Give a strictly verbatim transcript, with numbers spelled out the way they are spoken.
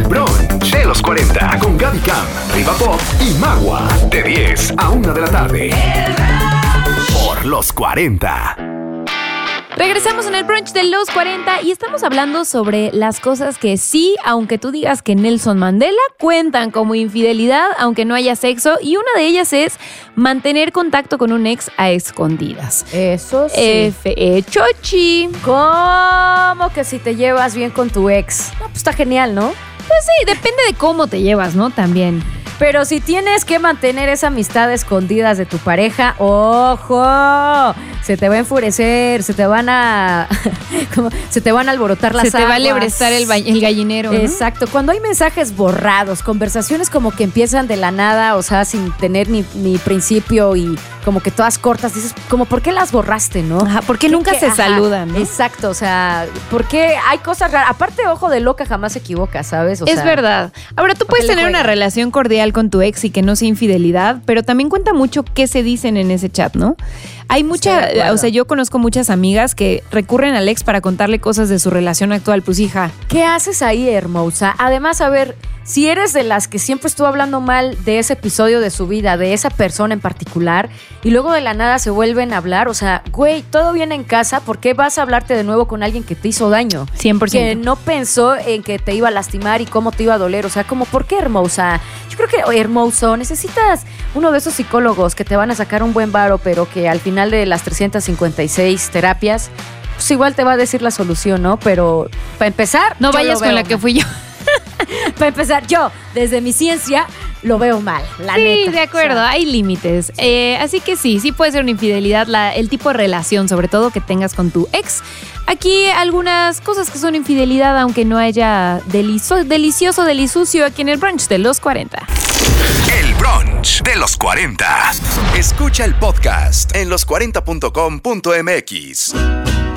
brunch de los cuarenta con Gaby Cam, Riva Pop y Magua. De diez a una de la tarde. Por los cuarenta. Regresamos en el brunch de los cuarenta y estamos hablando sobre las cosas que sí, aunque tú digas que Nelson Mandela, cuentan como infidelidad, aunque no haya sexo. Y una de ellas es mantener contacto con un ex a escondidas. Eso sí. F E Chochi. ¿Cómo que si te llevas bien con tu ex? No, pues está genial, ¿no? Pues sí, depende de cómo te llevas, ¿no? También. Pero si tienes que mantener esa amistad escondidas de tu pareja, ¡ojo! Se te va a enfurecer, se te van a... ¿cómo? Se te van a alborotar las aguas. Se te va a lebrestar el, el gallinero, ¿no? Exacto. Cuando hay mensajes borrados, conversaciones como que empiezan de la nada, o sea, sin tener ni, ni principio y como que todas cortas, dices, como, ¿por qué las borraste, no? Ajá, ¿por qué nunca ¿Qué, se ajá, saludan, no? Exacto, o sea, ¿por qué hay cosas raras? Aparte, ojo de loca jamás se equivoca, ¿sabes? O es sea, verdad. Ahora, tú puedes tener una relación cordial con tu ex y que no sea infidelidad, pero también cuenta mucho qué se dicen en ese chat, ¿no? Hay mucha, o sea, yo conozco muchas amigas que recurren al ex para contarle cosas de su relación actual. Pues, hija, ¿qué haces ahí, hermosa? Además, a ver, si eres de las que siempre estuvo hablando mal de ese episodio de su vida, de esa persona en particular, y luego de la nada se vuelven a hablar, o sea, güey, todo bien en casa, ¿por qué vas a hablarte de nuevo con alguien que te hizo daño? cien por ciento. Que no pensó en que te iba a lastimar y cómo te iba a doler, o sea, como, ¿por qué, hermosa? Yo creo que, oye, hermoso, necesitas uno de esos psicólogos que te van a sacar un buen varo, pero que al final de las trescientas cincuenta y seis terapias, pues igual te va a decir la solución, ¿no? Pero, para empezar, no yo vayas lo veo con la mal. que fui yo. Para empezar, yo, desde mi ciencia, lo veo mal, la sí, neta. Sí, de acuerdo, O sea, hay límites. Eh, así que sí, sí puede ser una infidelidad, la, el tipo de relación, sobre todo que tengas con tu ex. Aquí algunas cosas que son infidelidad, aunque no haya delizo, delicioso, delisucio aquí en el brunch de los cuarenta. El brunch de los cuarenta. Escucha el podcast en los cuarenta punto com punto m x.